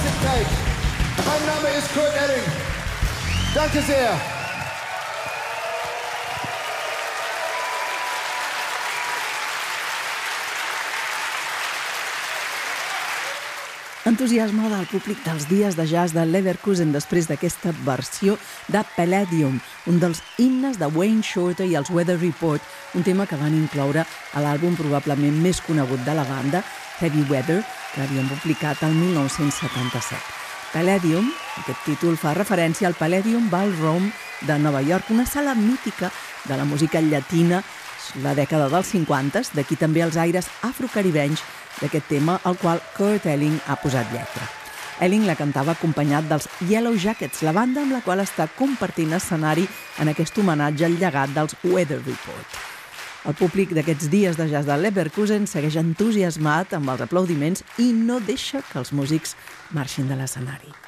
Zeit. Mein Name ist Kurt Elling. Danke sehr. Entusiasme del públic dels dies de jazz de Leverkusen després d'aquesta versió de Palladium, un dels himnes de Wayne Shorter i els Weather Report, un tema que van incloure a l'àlbum probablement més conegut de la banda, Heavy Weather, que havien publicat el 1977. Palladium, aquest títol fa referència al Palladium Ballroom de Nova York, una sala mítica de la música llatina, la dècada dels 50, d'aquí també els aires afrocaribenys d'aquest tema, al qual Kurt Elling ha posat lletra. Elling la cantava acompanyat dels Yellow Jackets, la banda amb la qual està compartint escenari en aquest homenatge al llegat dels Weather Report. El públic d'aquests dies de jazz de Leverkusen segueix entusiasmat amb els aplaudiments i no deixa que els músics marxin de l'escenari.